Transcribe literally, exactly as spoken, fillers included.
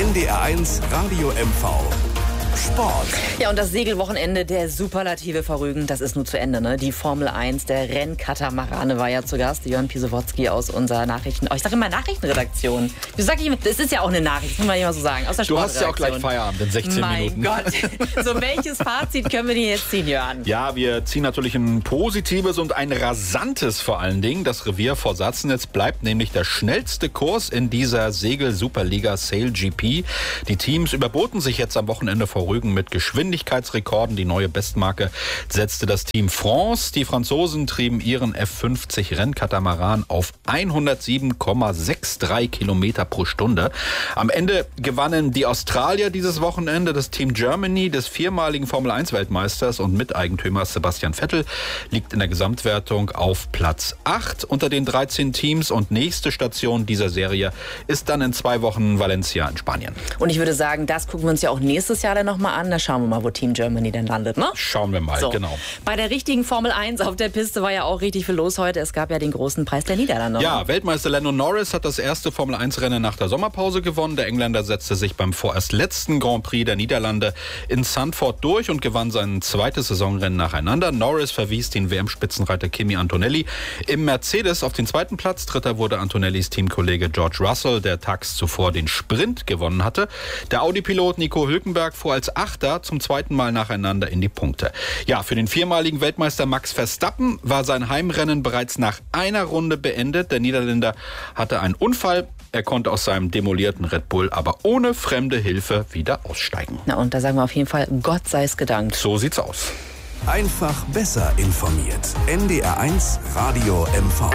N D R eins Radio M V. Sport. Ja, und das Segelwochenende der Superlative verrügen, das ist nur zu Ende, ne? Die Formel eins, der Rennkatamarane war ja zu Gast, Jörn Pisowotzki aus unserer Nachrichten... Oh, ich sage immer Nachrichtenredaktion. Du sagst immer, das ist ja auch eine Nachricht, das muss man immer so sagen. Aus der du hast ja auch gleich Feierabend in sechzehn mein Minuten. Mein Gott. So, welches Fazit können wir denn jetzt ziehen, Jörn? Ja, wir ziehen natürlich ein positives und ein rasantes vor allen Dingen. Das Revier vor Sassnitz bleibt nämlich der schnellste Kurs in dieser Segel-Superliga Sail G P. Die Teams überboten sich jetzt am Wochenende vor Rügen mit Geschwindigkeitsrekorden. Die neue Bestmarke setzte das Team France. Die Franzosen trieben ihren F fünfzig Rennkatamaran auf hundertsieben Komma dreiundsechzig Kilometer pro Stunde. Am Ende gewannen die Australier dieses Wochenende. Das Team Germany des viermaligen Formel eins Weltmeisters und Miteigentümers Sebastian Vettel liegt in der Gesamtwertung auf Platz acht unter den dreizehn Teams. Und nächste Station dieser Serie ist dann in zwei Wochen Valencia in Spanien. Und ich würde sagen, das gucken wir uns ja auch nächstes Jahr dann noch mal an. Da schauen wir mal, wo Team Germany denn landet, ne? Schauen wir mal, so. Genau. Bei der richtigen Formel eins auf der Piste war ja auch richtig viel los heute. Es gab ja den großen Preis der Niederlande. Ja, Weltmeister Lando Norris hat das erste Formel eins Rennen nach der Sommerpause gewonnen. Der Engländer setzte sich beim vorerst letzten Grand Prix der Niederlande in Zandvoort durch und gewann sein zweites Saisonrennen nacheinander. Norris verwies den W M-Spitzenreiter Kimi Antonelli im Mercedes auf den zweiten Platz. Dritter wurde Antonellis Teamkollege George Russell, der tags zuvor den Sprint gewonnen hatte. Der Audi-Pilot Nico Hülkenberg fuhr als Achter zum zweiten Mal nacheinander in die Punkte. Ja, für den viermaligen Weltmeister Max Verstappen war sein Heimrennen bereits nach einer Runde beendet. Der Niederländer hatte einen Unfall. Er konnte aus seinem demolierten Red Bull aber ohne fremde Hilfe wieder aussteigen. Na, und da sagen wir auf jeden Fall, Gott sei es gedankt. So sieht's aus. Einfach besser informiert. N D R eins Radio M V.